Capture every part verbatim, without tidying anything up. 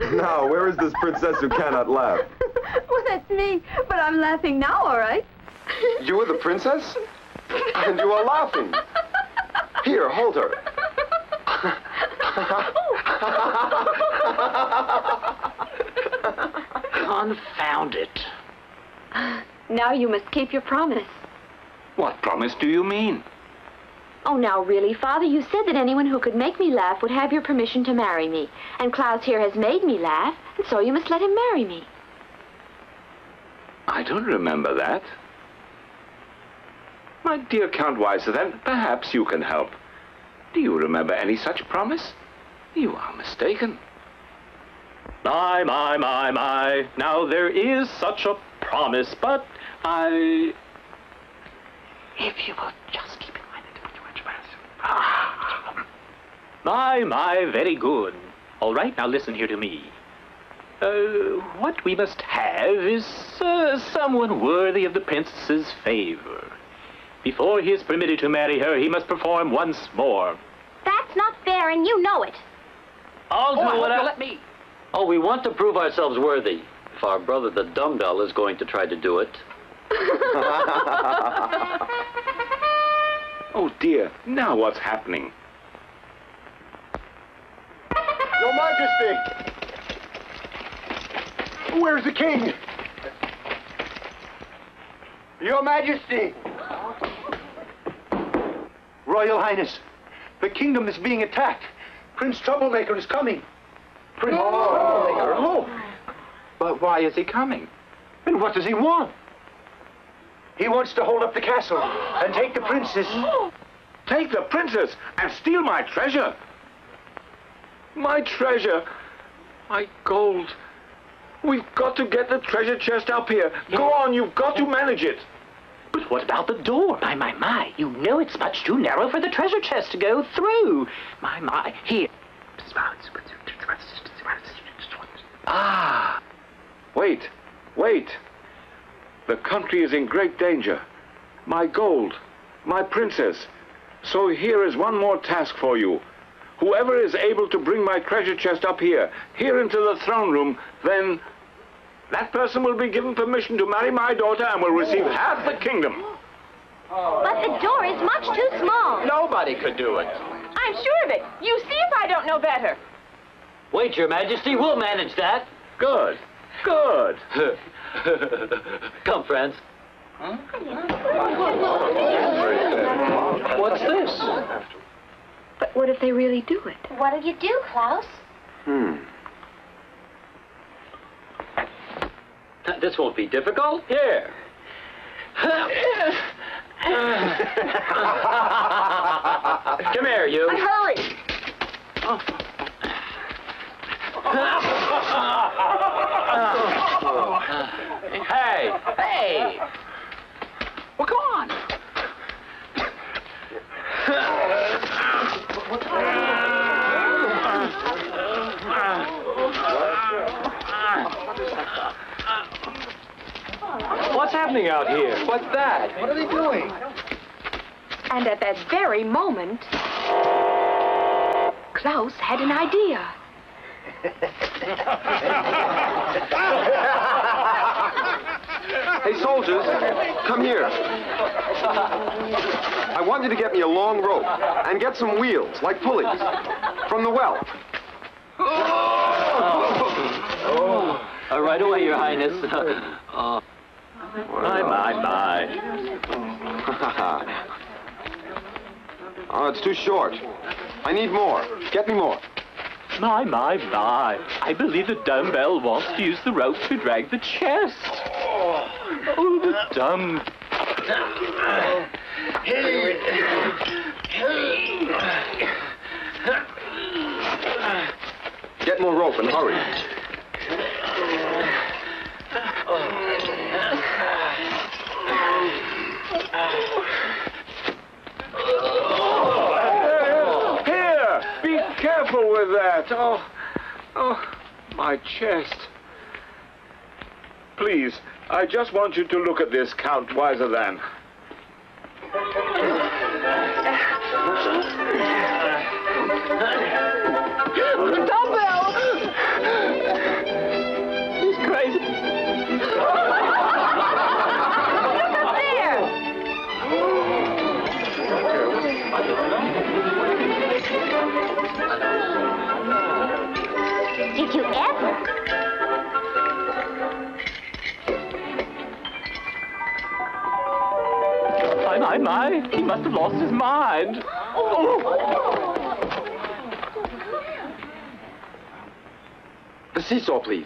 Now, where is this princess who cannot laugh? Well, that's me, but I'm laughing now, all right? You are the princess? And you are laughing. Here, hold her. Confound it. Now you must keep your promise. What promise do you mean? Oh, now, really, Father, you said that anyone who could make me laugh would have your permission to marry me. And Klaus here has made me laugh, and so you must let him marry me. I don't remember that. My dear Count Weiser, then perhaps you can help. Do you remember any such promise? You are mistaken. My, my, my, my. Now, there is such a promise, but I... If you will just keep in mind that... Ah. My, my, very good. All right, now listen here to me. Uh, what we must have is uh, someone worthy of the princess's favor. Before he is permitted to marry her, he must perform once more. That's not fair, and you know it. I'll do Oh, what I... let me... Oh, we want to prove ourselves worthy. If our brother the dumbbell is going to try to do it. Oh, dear. Now what's happening? Your Majesty! Where's the king? Your Majesty! Royal Highness, the kingdom is being attacked. Prince Troublemaker is coming. Prince Troublemaker? Oh! But why is he coming? And what does he want? He wants to hold up the castle and take the princess. Take the princess and steal my treasure. My treasure. My gold. We've got to get the treasure chest up here. Go on, you've got to manage it. But what about the door? My, my, my. You know it's much too narrow for the treasure chest to go through. My, my. Here. Ah. Wait. Wait. The country is in great danger. My gold. My princess. So here is one more task for you. Whoever is able to bring my treasure chest up here, here into the throne room, then that person will be given permission to marry my daughter and will receive half the kingdom. But the door is much too small. Nobody could do it. I'm sure of it. You see if I don't know better. Wait, Your Majesty, we'll manage that. Good. Good. Come, friends. Huh? What's this? But what if they really do it? What'll you do, Klaus? Hmm. This won't be difficult. Here. Come here, you. Hurry! Hey! Hey! Well, come on. What's happening out here? What's that? What are they doing? And at that very moment, Klaus had an idea. Hey, soldiers, come here. I want you to get me a long rope and get some wheels, like pulleys, from the well. Uh, right away, Your Highness. uh, My, my, my. Oh, it's too short. I need more. Get me more. My, my, my. I believe the dumbbell wants to use the rope to drag the chest. Oh, the dumb... Get more rope and hurry. Here! Be careful with that. Oh, oh, my chest. Please, I just want you to look at this, Count Wiser Than. The dumbbell! Did you ever? My, my, my. He must have lost his mind. Oh. The seesaw, please.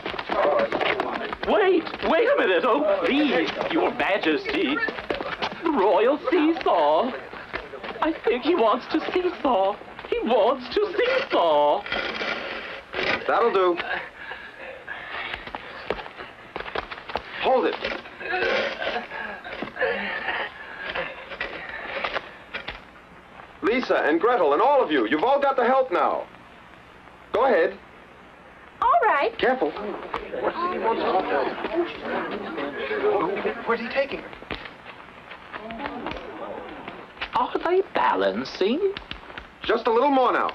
Wait, wait a minute. Oh, please, Your Majesty. The royal seesaw. I think he wants to seesaw. He wants to seesaw. That'll do. Hold it. Lisa and Gretel and all of you, you've all got to help now. Go ahead. All right. Careful. Where's he taking her? Are they balancing? Just a little more now.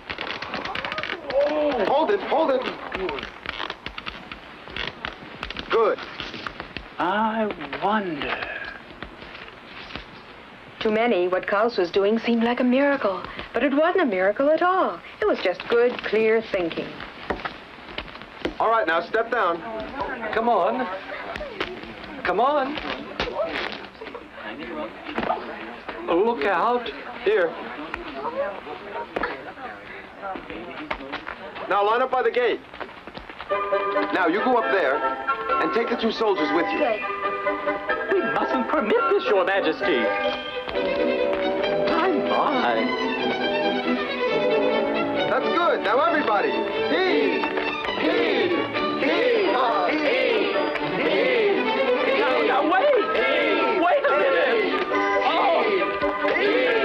Hold it, hold it. Good. I wonder. To many, what Klaus was doing seemed like a miracle, but it wasn't a miracle at all. It was just good, clear thinking. All right, now step down. Come on. Come on. Look out. Here. Now line up by the gate. Now you go up there and take the two soldiers with you. We mustn't permit this, Your Majesty. My, my. That's good. Now everybody. He, he, he, he, he. Now, now, wait. Wait a minute. Oh.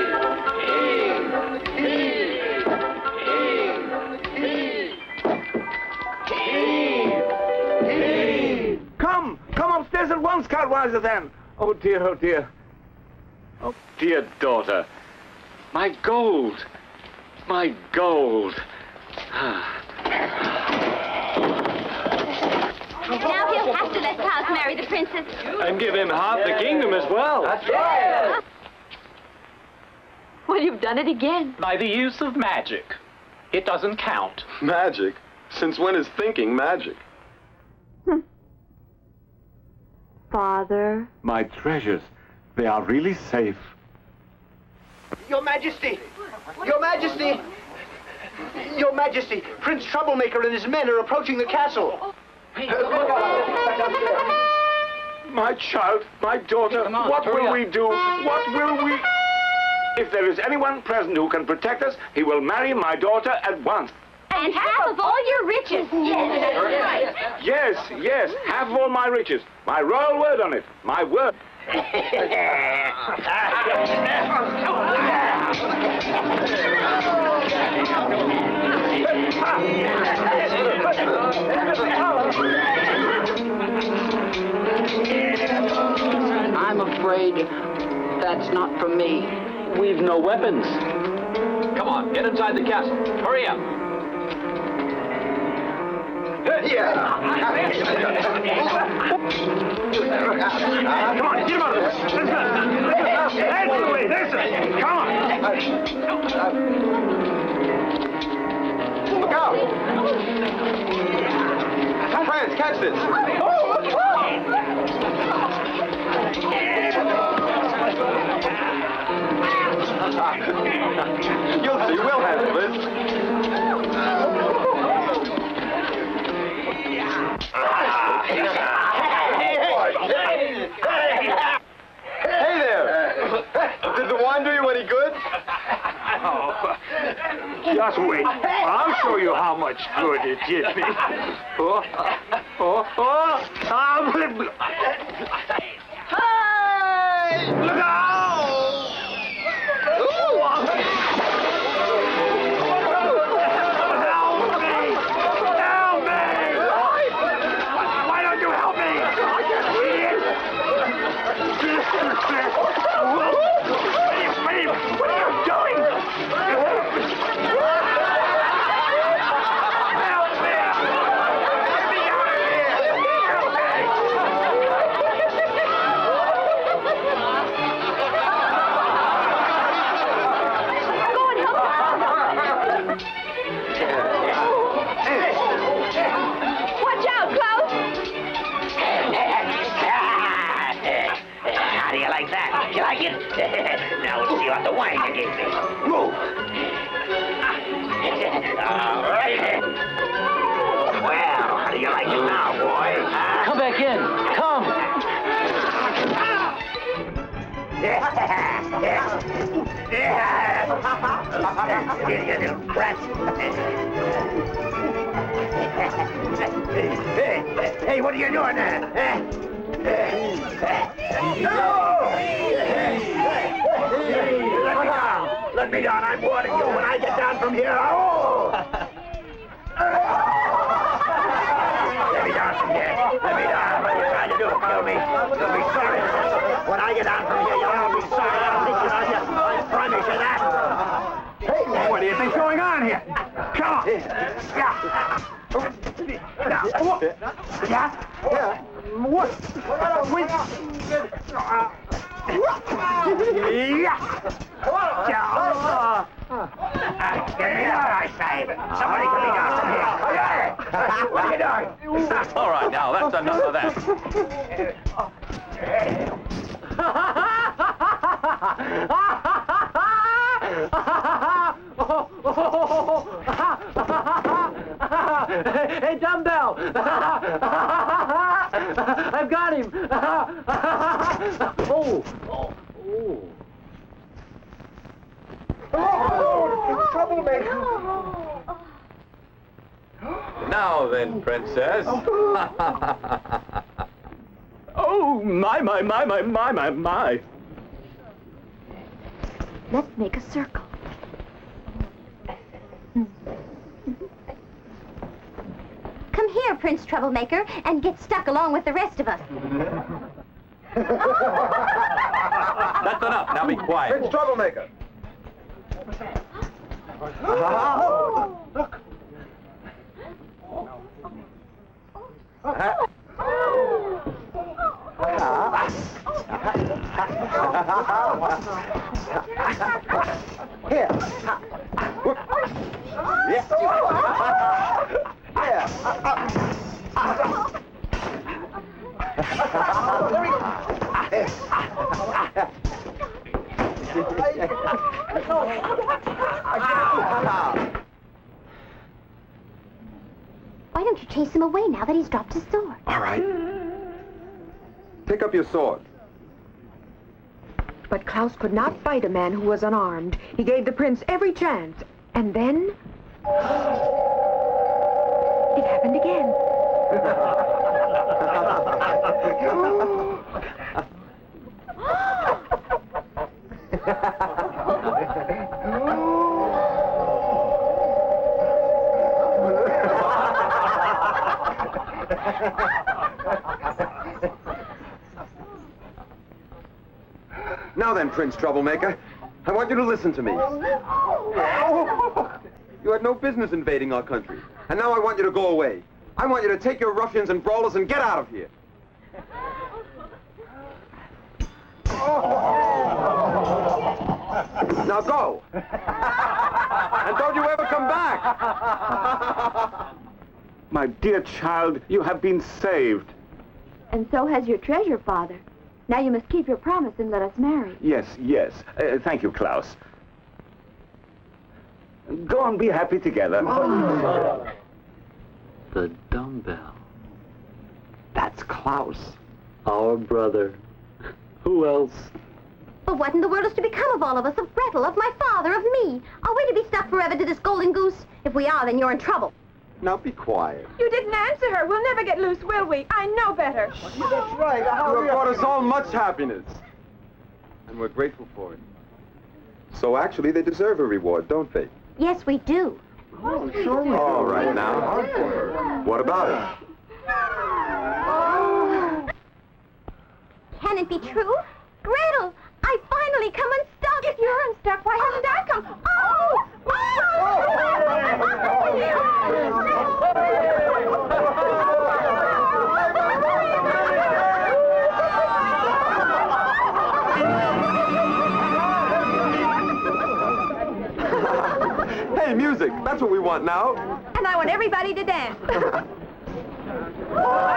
Come, come upstairs at once, Cartwriser, then. Oh, dear, oh, dear. Oh, dear daughter. My gold. My gold. Now he'll have to let Klaus marry the princess. And give him half the kingdom as well. That's right. Well, you've done it again. By the use of magic. It doesn't count. Magic? Since when is thinking magic? Father. My treasures. They are really safe. Your Majesty! Your Majesty! Your Majesty! Prince Troublemaker and his men are approaching the castle. My child, my daughter, on, what hurry will up. we do? What will we... If there is anyone present who can protect us, he will marry my daughter at once. And half of all your riches. Yes. Yes, yes, half of all my riches. My royal word on it. My word. I'm afraid that's not for me. We've no weapons. Come on, get inside the castle. Hurry up. Yeah. Come on, get him out of this. Listen, listen. Absolutely, listen. Come on. Look out. Franz, catch this. You'll see, we'll handle this. Hey there! Did the wine do you any good? Oh, just wait. I'll show you how much good it did me. Oh, oh, oh. Um, Hey! Look out! Help me! Help me! Why don't you help me? Wait, wait, what are you doing? Help me! Get me out of here! Help me! right, you gave me. Move. All right. Well, how do you like it now, boy? Huh? Come back in. Come. You little brat. Hey, hey, what are you doing there? No! Let me down. Let me down. I'm warning you. When I get down from here, oh! Let me down from here. Let me down. What are you trying to do? Kill me? You'll be sorry. When I get down from here, you'll all be sorry. I'll think about you. I promise you that. Hey, what do you think's going on here? Come on. Yeah. Yeah? Yeah. What? Wait. Yeah. Get me out, I say. Somebody get me down from here. What are you doing? All right, now, that's enough of that. Hey, dumbbell! I've got him! Oh! Oh! Oh! Oh! Troublemaker! Now then, princess. Oh, my, my, my, my, my, my, my. Let's make a circle. Come here, Prince Troublemaker, and get stuck along with the rest of us. That's enough. Now be quiet. Prince Troublemaker. Oh, look! Here. Yes. Why don't you chase him away now that he's dropped his sword? All right. Pick up your sword. But Klaus could not fight a man who was unarmed. He gave the prince every chance. And then... it happened again. Now then, Prince Troublemaker, I want you to listen to me. You had no business invading our country, and now I want you to go away. I want you to take your ruffians and brawlers and get out of here. Now go! And don't you ever come back! My dear child, you have been saved. And so has your treasure, Father. Now you must keep your promise and let us marry. Yes, yes. Uh, thank you, Klaus. Go and be happy together. The dumbbell. That's Klaus. Our brother. Who else? But what in the world is to become of all of us, of Gretel, of my father, of me? Are we to be stuck forever to this golden goose? If we are, then you're in trouble. Now be quiet. You didn't answer her. We'll never get loose, will we? I know better. That's right. You have brought us all much happiness. And we're grateful for it. So actually, they deserve a reward, don't they? Yes, we do. Oh, sure. All right, now. What about it? Can it be true? Gretel, I finally come unstuck. If you're unstuck, why haven't I come? Oh! Hey, music. That's what we want now. And I want everybody to dance.